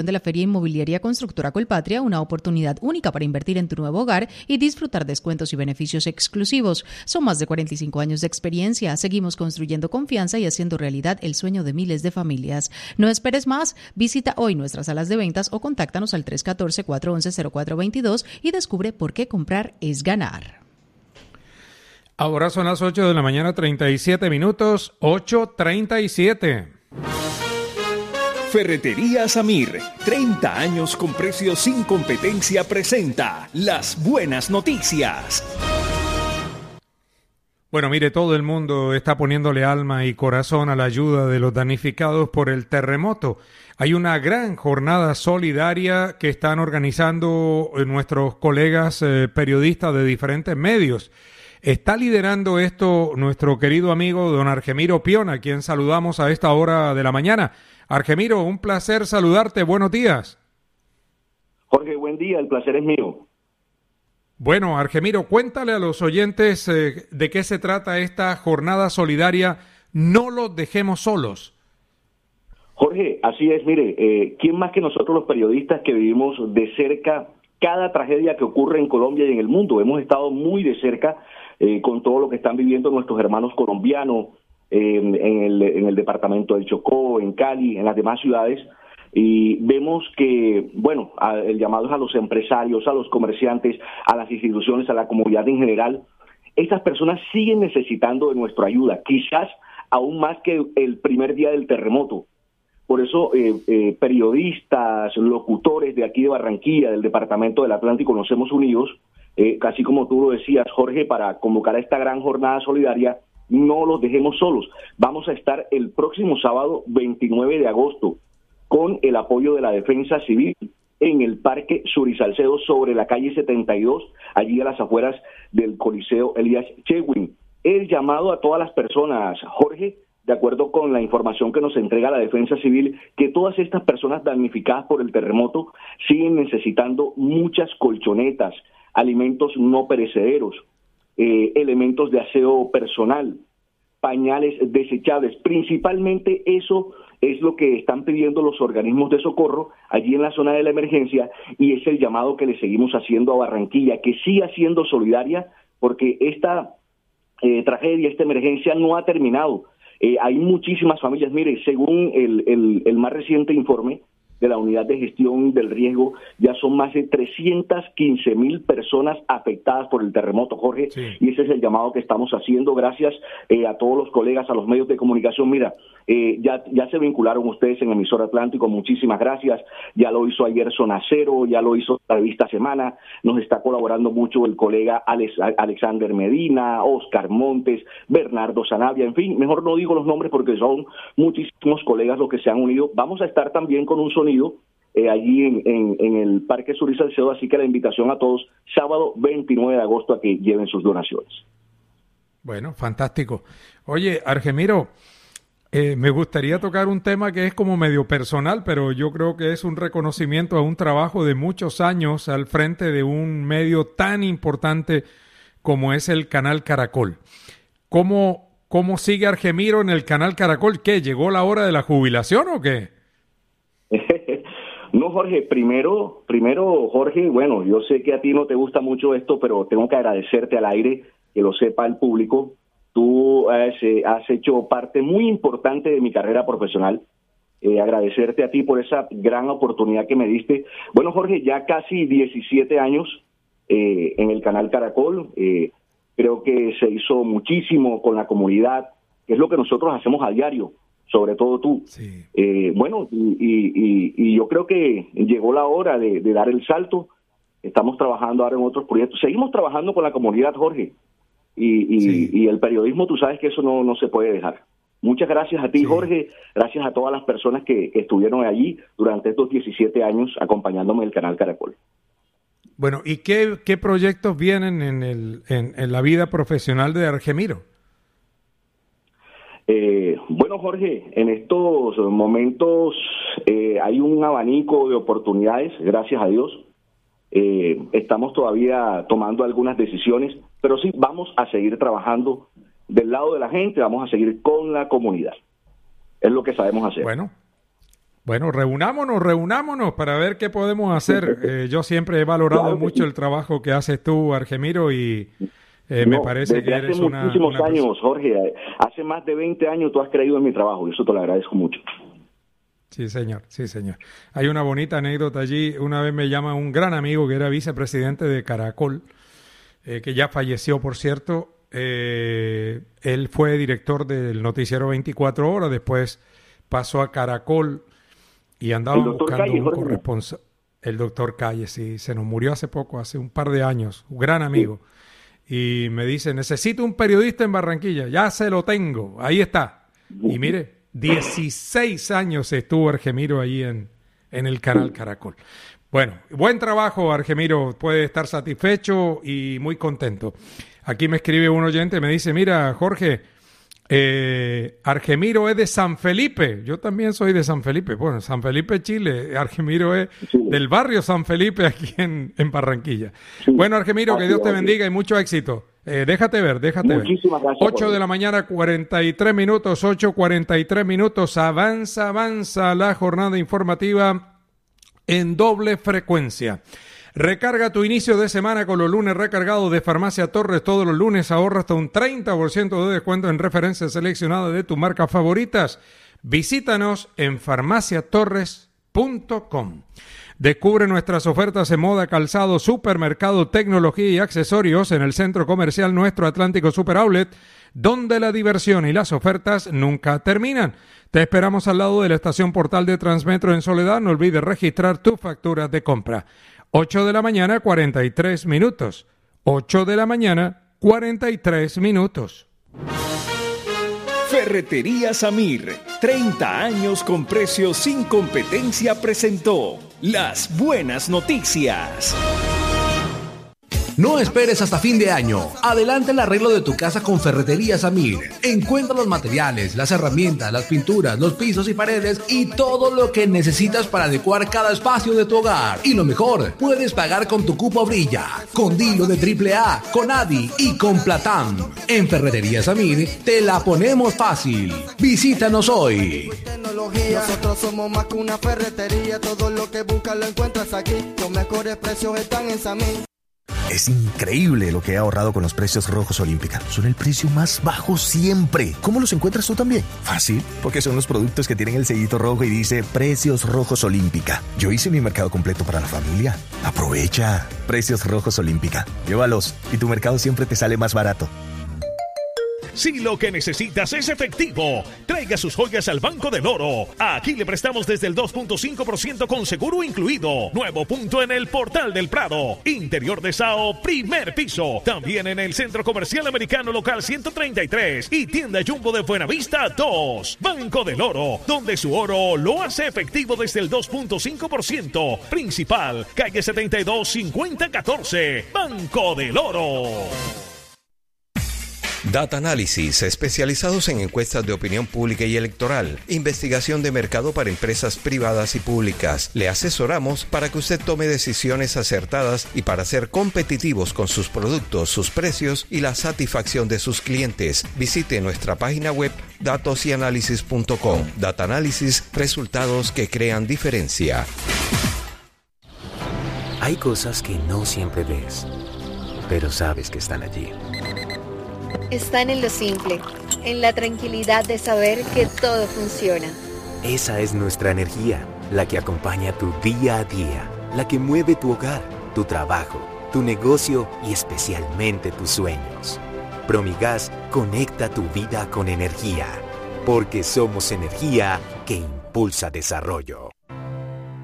de la Feria Inmobiliaria Constructora Colpatria, una oportunidad única para invertir en tu nuevo hogar y disfrutar descuentos y beneficios exclusivos. Son más de 45 años de experiencia. Seguimos construyendo confianza y haciendo realidad el sueño de miles de familias. No esperes más. Visita hoy nuestras salas de ventas o contáctanos al 314-411-0422 y descubre por qué comprar es ganar. Ahora son las 8 de la mañana, 37 minutos, 8:37. Ferretería Samir, 30 años con precios sin competencia, presenta las buenas noticias. Bueno, mire, todo el mundo está poniéndole alma y corazón a la ayuda de los damnificados por el terremoto. Hay una gran jornada solidaria que están organizando nuestros colegas periodistas de diferentes medios. Está liderando esto nuestro querido amigo don Argemiro Piona, a quien saludamos a esta hora de la mañana. Argemiro, un placer saludarte. Buenos días. Jorge, buen día. El placer es mío. Bueno, Argemiro, cuéntale a los oyentes de qué se trata esta jornada solidaria. No los dejemos solos. Jorge, así es. Mire, ¿quién más que nosotros los periodistas que vivimos de cerca cada tragedia que ocurre en Colombia y en el mundo? Hemos estado muy de cerca con todo lo que están viviendo nuestros hermanos colombianos, en el departamento del Chocó, en Cali, en las demás ciudades, y vemos que, bueno, el llamado es a los empresarios, a los comerciantes, a las instituciones, a la comunidad en general. Estas personas siguen necesitando de nuestra ayuda, quizás aún más que el primer día del terremoto. Por eso periodistas, locutores de aquí de Barranquilla, del departamento del Atlántico, nos hemos unido, casi como tú lo decías, Jorge, para convocar a esta gran jornada solidaria. No los dejemos solos. Vamos a estar el próximo sábado 29 de agosto con el apoyo de la Defensa Civil en el Parque Surisalcedo sobre la calle 72, allí a las afueras del Coliseo Elías Chewin. El llamado a todas las personas, Jorge, de acuerdo con la información que nos entrega la Defensa Civil, que todas estas personas damnificadas por el terremoto siguen necesitando muchas colchonetas, alimentos no perecederos, elementos de aseo personal, pañales desechables. Principalmente eso es lo que están pidiendo los organismos de socorro allí en la zona de la emergencia, y es el llamado que le seguimos haciendo a Barranquilla, que siga siendo solidaria, porque esta tragedia, esta emergencia no ha terminado. Hay muchísimas familias. Mire, según el más reciente informe de la Unidad de Gestión del Riesgo, ya son más de 315,000 personas afectadas por el terremoto, Jorge, sí. Y ese es el llamado que estamos haciendo. Gracias a todos los colegas, a los medios de comunicación. Mira, ya se vincularon ustedes en Emisora Atlántico, muchísimas gracias. Ya lo hizo ayer Zona Cero, ya lo hizo la revista Semana, nos está colaborando mucho el colega Alexander Medina, Oscar Montes, Bernardo Sanabria, en fin, mejor no digo los nombres porque son muchísimos colegas los que se han unido. Vamos a estar también con un sonido allí en el Parque Sur y Salcedo, así que la invitación a todos, sábado 29 de agosto, a que lleven sus donaciones. Bueno, fantástico. Oye, Argemiro, me gustaría tocar un tema que es como medio personal, pero yo creo que es un reconocimiento a un trabajo de muchos años al frente de un medio tan importante como es el Canal Caracol. ¿Cómo sigue Argemiro en el Canal Caracol? ¿Qué, llegó la hora de la jubilación o qué? No, Jorge, primero, Jorge, bueno, yo sé que a ti no te gusta mucho esto, pero tengo que agradecerte al aire, que lo sepa el público. Tú has hecho parte muy importante de mi carrera profesional. Agradecerte a ti por esa gran oportunidad que me diste. Bueno, Jorge, ya casi 17 años en el Canal Caracol. Creo que se hizo muchísimo con la comunidad, que es lo que nosotros hacemos a diario, sobre todo tú. Sí. Bueno, y yo creo que llegó la hora de dar el salto. Estamos trabajando ahora en otros proyectos. Seguimos trabajando con la comunidad, Jorge. Y el periodismo, tú sabes que eso no se puede dejar. Muchas gracias a ti, sí. Jorge. Gracias a todas las personas que estuvieron allí durante estos 17 años acompañándome en el Canal Caracol. Bueno, ¿y qué proyectos vienen en la vida profesional de Argemiro? Bueno, Jorge, en estos momentos hay un abanico de oportunidades, gracias a Dios. Estamos todavía tomando algunas decisiones, pero sí, vamos a seguir trabajando del lado de la gente, vamos a seguir con la comunidad. Es lo que sabemos hacer. Bueno, Bueno, reunámonos para ver qué podemos hacer. Yo siempre he valorado mucho el trabajo que haces tú, Argemiro, y me parece que eres hace muchísimos años, Jorge, hace más de 20 años tú has creído en mi trabajo y eso te lo agradezco mucho. Sí, señor. Hay una bonita anécdota allí. Una vez me llama un gran amigo que era vicepresidente de Caracol, que ya falleció, por cierto. Él fue director del noticiero 24 horas, después pasó a Caracol y andaban buscando un corresponsal. El doctor Calle, sí, se nos murió hace poco, hace un par de años, un gran amigo. Sí. Y me dice, necesito un periodista en Barranquilla. Ya se lo tengo, ahí está. Y mire, 16 años estuvo Argemiro ahí en el canal Caracol. Bueno, buen trabajo, Argemiro, puede estar satisfecho y muy contento. Aquí me escribe un oyente, me dice, mira, Jorge, Argemiro es de San Felipe. Yo también soy de San Felipe. Bueno, San Felipe, Chile. Argemiro es del barrio San Felipe aquí en Barranquilla. Sí. Bueno, Argemiro, que Dios te bendiga y mucho éxito. Déjate ver. Muchísimas gracias. 8 de la mañana, 43 minutos, 8:43 minutos. Avanza la jornada informativa en doble frecuencia. Recarga tu inicio de semana con los lunes recargados de Farmacia Torres. Todos los lunes ahorra hasta un 30% de descuento en referencias seleccionadas de tus marcas favoritas. Visítanos en farmaciatorres.com. Descubre nuestras ofertas en moda, calzado, supermercado, tecnología y accesorios en el Centro Comercial Nuestro Atlántico Super Outlet, donde la diversión y las ofertas nunca terminan. Te esperamos al lado de la estación Portal de Transmetro en Soledad. No olvides registrar tus facturas de compra. 8 de la mañana, 43 minutos. 8 de la mañana, 43 minutos. Ferretería Samir, 30 años con precios sin competencia, presentó Las Buenas Noticias. No esperes hasta fin de año. Adelanta el arreglo de tu casa con Ferretería Samir. Encuentra los materiales, las herramientas, las pinturas, los pisos y paredes y todo lo que necesitas para adecuar cada espacio de tu hogar. Y lo mejor, puedes pagar con tu cupo Brilla, con Dilo de AAA, con Adi y con Platán. En Ferretería Samir te la ponemos fácil. Visítanos hoy. Nosotros somos más que una ferretería. Todo lo que buscas lo encuentras aquí. Los mejores precios están en Samir. Es increíble lo que he ahorrado con los precios rojos Olímpica. Son el precio más bajo siempre. ¿Cómo los encuentras tú también? Fácil, porque son los productos que tienen el sellito rojo y dice Precios Rojos Olímpica. Yo hice mi mercado completo para la familia. Aprovecha. Precios Rojos Olímpica. Llévalos y tu mercado siempre te sale más barato. Si lo que necesitas es efectivo, traiga sus joyas al Banco del Oro. Aquí le prestamos desde el 2.5% con seguro incluido. Nuevo punto en el Portal del Prado. Interior de Sao, primer piso. También en el Centro Comercial Americano Local 133 y Tienda Jumbo de Buenavista 2. Banco del Oro, donde su oro lo hace efectivo desde el 2.5%. Principal, calle 72 5014. Banco del Oro. Data Analysis, especializados en encuestas de opinión pública y electoral, investigación de mercado para empresas privadas y públicas. Le asesoramos para que usted tome decisiones acertadas y para ser competitivos con sus productos, sus precios y la satisfacción de sus clientes. Visite nuestra página web datosyanalysis.com. Data Analysis, resultados que crean diferencia. Hay cosas que no siempre ves, pero sabes que están allí. Están en lo simple, en la tranquilidad de saber que todo funciona. Esa es nuestra energía, la que acompaña tu día a día, la que mueve tu hogar, tu trabajo, tu negocio y especialmente tus sueños. Promigas conecta tu vida con energía, porque somos energía que impulsa desarrollo.